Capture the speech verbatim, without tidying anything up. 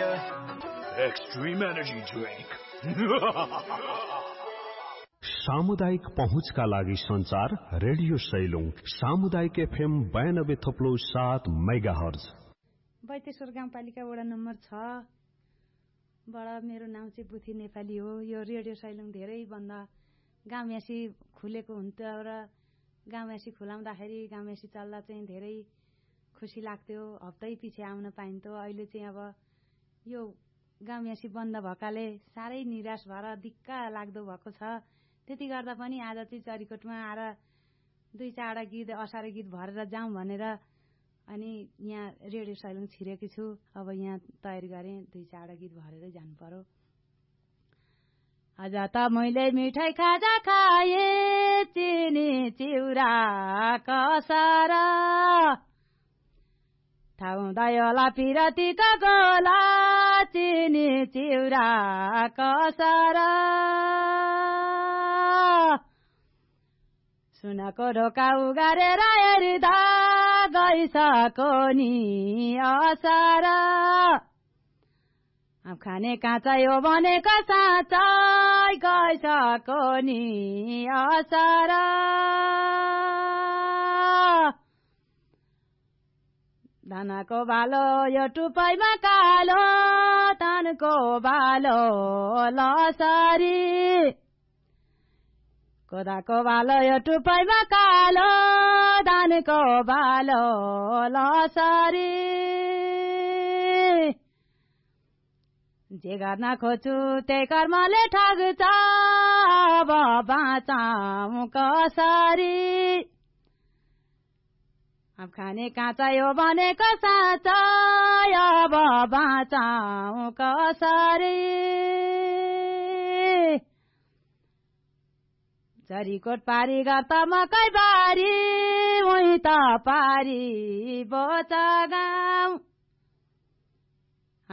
Extreme Energy Drink. सामुदायिक पहुँचका लागि संचार रेडियो सैलुङ सामुदायिक एफएम बयानब्बे थप्लो सात मेगाहर्ज बैतेश्वर गाउँपालिका वडा नम्बर छ बाट मेरो नाम चाहिँ बुथी नेपाली हो। यो रेडियो सैलुङ धेरै भन्दा गाउँयासी खुलेको हुन्थ्यो र गाउँयासी खुलाउँदाखेरि गाउँयासी चल्दा चाहिँ धेरै खुसी लाग्थ्यो। हप्तै पछि आउन पाइन्थ्यो। अहिले चाहिँ अब यो गाउँयासी बन्द भएकाले साह्रै निराश भएर दिक्क लाग्दो भएको छ। त्यति गर्दा पनि आज चाहिँ चरीकोटमा आएर दुई चारवटा गीत असारे गीत भरेर जाउँ भनेर अनि यहाँ रेडियो सैलुङ छिरेकी छु। अब यहाँ तयारी गरेँ दुई चारवटा गीत भरेरै जानु पर्यो। आज त मैले मिठाई खाजा खाए चिनी चिउरा कसर थाउदा होला पिरतीका गोला चिनी चिउरा कसर सुनको ढोका उगारेर हेर्दा गइसको नि असर अब खाने काँचै हो भनेको साँच्चै गइसको नि असर धानको बालो यो टुपाइमा कालो धानको बालो लसरी कोदाको बालो यो टुपाइमा कालो धानको बालो लसरी जे गर्न खोज्छु त्यही कर्मले ठग्छ अब बाँचौँ कसरी अब खाने काँचै हो भनेको साँच्चै अब बाँचौँ कसरी चरीकोट पारी गर्त मकै बारी उही त पारी बोचा गाउँ